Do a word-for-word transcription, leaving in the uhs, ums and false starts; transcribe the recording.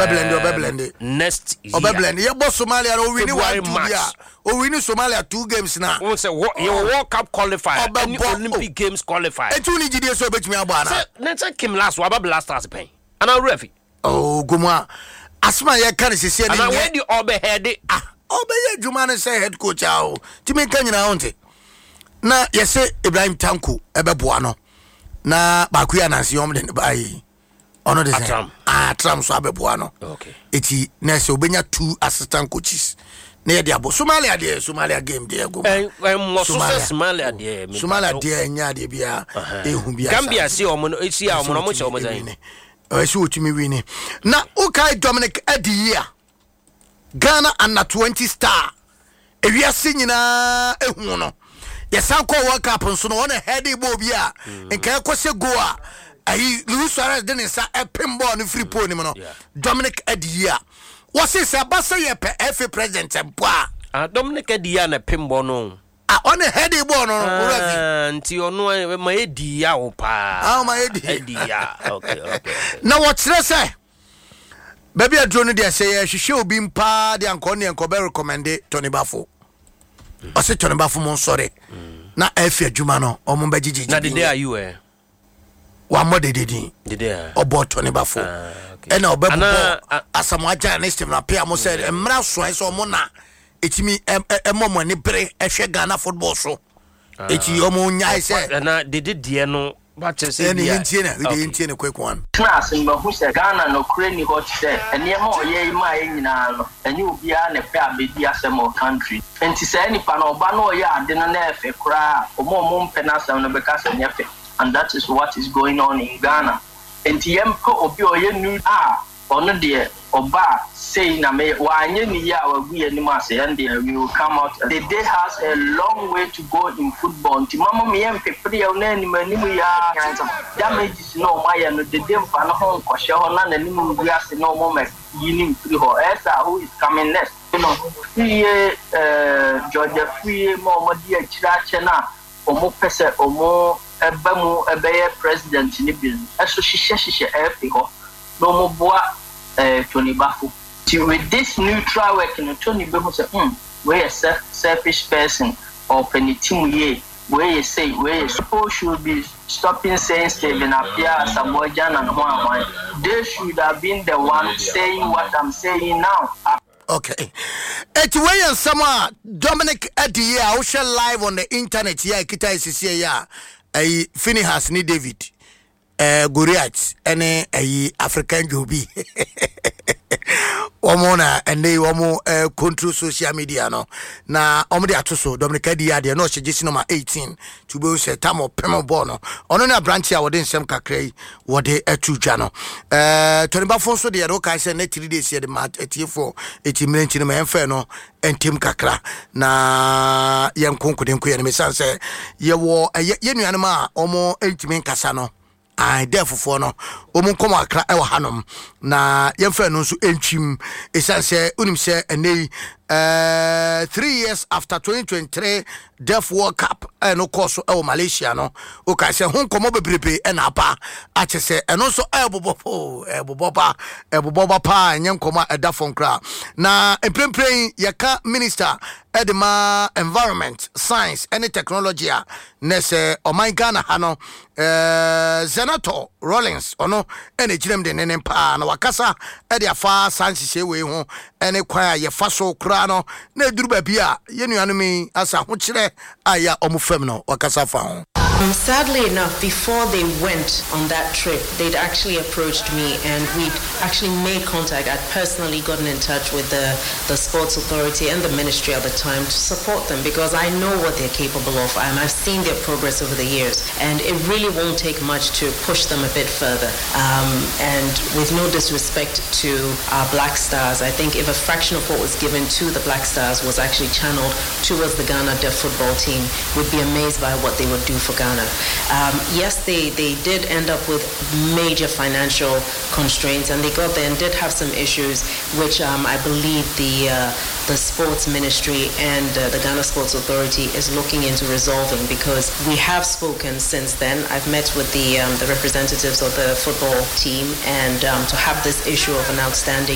blend, obe blend. Next year. Obe blend. You boss Somalia. O win one two year. O win Somalia two games now. We say what your World Cup qualifier. Any Olympic Games qualifier. E two ni G D S o bet me abana. Say let's say Kim last one. Aba last last pay. And I refi. Oh, guma. Asma ye kan se se ni. And when the obe head ah. Obe ye Juma ne say head coach ah. Ti me kan nyina honte. Na yese Ibrahim Tanko ebe boa no. Na bakuya nansi om den bayi. Ono de say. Ah, Tram so abeboa no. Okay. Eti na say obenya two assistant coaches. Na ye dia bo Somalia de Somalia game de go. Eh, mo so Somalia de. Somalia de nya de bia ehu bia. Gambia si omo no esi a omo no mo che omo zan. Eh si otimi wini. Na ukai Dominic Adiyia. Ghana under twenty star. Ewiase nyina ehu no. Yesan ko World Cup nso no na head bo bia. Nka ekose go a ayi Luis Suarez de ne sa epem ball no free pole ni mo no. Dominic Adiyia. What is a bassa ye per F A president and bois? Ah, Dominic Diana Pimbono. Ah, on a heady bon until no, my dear, pa. Oh, my dear. Okay, okay. Now, what's this say? Baby, I don't know. Say she should be pa the Anconi and Kobe recommended Tony Baffo. I said Tony Baffo, mon sorry. Na F A Jumano or Mumbaji. Now, the day are you eh? One more day did he? The day or bought Tony Baffo. And now, Baby, as some white journalist in Apia said, and Mras so mona. It's me a moment, a pre a Ghana football show. It's your moon, I said, and I did it, dear no. But just any intina, we didn't see a quick one. Class in Bahusa Ghana, no cranny hot said, and near more ye my and you be an affair, baby, as a more country. And to say any panel, bano ya, dinner nefe, cry, or more moon penas on the Becassa nefe. And that is what is going on in Ghana. And the emperor of your new ah, or no dear, or bar, saying, I may, why any year we anymore say, and we will come out. The day has a long way to go in football. Timama me and Pepri, or any damages no my and the day for no home, Koshahonan, and we are no moment, yining through her Esa, who is coming next. You know, free Georgia free, more dear Chirachena, or more person, or more. Ebamu ebeye president ni bill eso shishe shishe efiko no mo boa eh Tony Baffo with this neutral work no Tony Baffo say hmm we a selfish person or penitimu ye we say we suppose should be stopping saying Stephen Appiah Samojan and Juan. They should have been the one saying what I'm saying now. Okay. It's way and summer Dominic Adiyia who shall live on the internet here kita isisi ya ay Finihas ni David eh Goliath ene ay African Jobi omona ene omo eh control social media no na omo de atoso Dominic Adiyia de no chegisi number eighteen to be say tamo pemo ball no ono na branch a wode nsem kakrai wode atudwa no eh Tony Baffo so de ro kai say na three days here the mat eighty-four eighty minutes no enfe no entem kakra na yen konkoden ko yen me san say ye wo ye nuane ma omo entimen kasa no I therefore no omo kom akra e wo hanom na yemfa no so entwim esan se unim se enei uh three years after twenty twenty-three Def World Cup e no course e wo Malaysia no o ka se hon komo bebrebe e na apa a che se eno so e bobopo e bobopa e bobopa pa enyen komo e da fonkra na emprempren yeka minister edema environment science and technology a nese o man Ghana ha no eh Senator Rollins ono ene girem de nenen pa na wakasa e de afa sanhye we ho ene kwa ye fa so kra no na eduru ba bia ye nuanu mi asa ho kire aya omufam no wakasa fa ho. Um, sadly enough, before they went on that trip, they'd actually approached me and we'd actually made contact. I'd personally gotten in touch with the, the Sports Authority and the Ministry at the time to support them because I know what they're capable of and I've seen their progress over the years. And it really won't take much to push them a bit further. Um, and with no disrespect to our Black Stars, I think if a fraction of what was given to the Black Stars was actually channeled towards the Ghana Deaf football team, we'd be amazed by what they would do for Ghana. Um, yes, they, they did end up with major financial constraints, and they got there and did have some issues, which um, I believe the uh, the sports ministry and uh, the Ghana Sports Authority is looking into resolving because we have spoken since then. I've met with the um, the representatives of the football team, and um, to have this issue of an outstanding